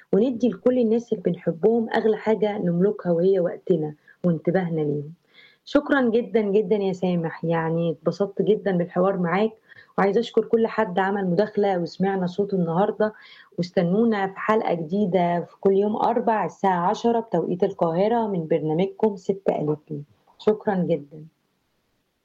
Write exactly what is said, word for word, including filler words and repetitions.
وندّي لكل الناس اللي بنحبهم أغلى حاجة نملكها وهي وقتنا وانتباهنا ليهم. شكرًا جدًا، جدًا يا سامح، يعني اتبسطت جدًا بالحوار معاك، وعايزة أشكر كل حد عمل مداخلة وسمعنا صوته النهارده، واستنونا في حلقة جديدة في كل يوم أربع الساعة عشرة بتوقيت القاهرة من برنامجكم سِت قالت لي. شكرًا جدًا.